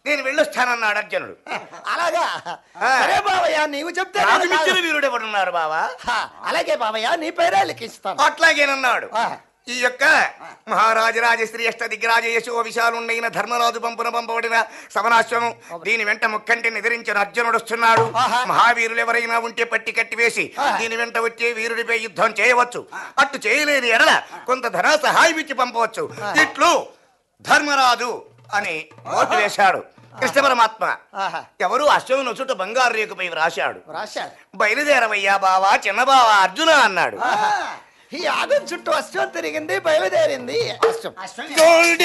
నేను వెళ్ళొస్తానన్నాడు అర్జునుడు. అలాగా సరే బావయ్య, నీవు చెప్తే నాకు మించిన వీరుడు ఎవడున్నారు బావా? అలాగే బావయ్య, నీ పేరే లిఖిస్తాను. అట్లాగేనన్నాడు. ఈ యొక్క మహారాజరాజశ్రీ అష్ట దిగ్గరాజ యశో విశాలుండైన ధర్మరాజు పంపబడిన సమనాశ్వము దీని వెంట ముక్కంటి నిద్రించిన అర్జునుడు వస్తున్నాడు. మహావీరులు ఎవరైనా ఉంటే పట్టి కట్టివేసి దీని వెంట వచ్చే వీరుడిపై యుద్ధం చేయవచ్చు. అట్టు చేయలేని ఎడల కొంత ధన సహాయం ఇచ్చి పంపవచ్చు. ఇట్లు ధర్మరాజు అని ఓటు వేశాడు. కృష్ణ పరమాత్మ ఎవరు అశ్వము నొచుట బంగారు రేకుపై రాశాడు. బయలుదేరవయ్యా బావా, చిన్న బావా అర్జున అన్నాడు. ఈ యాగం చుట్టూ అశ్వం తిరిగింది, బయలుదేరింది అశ్వం.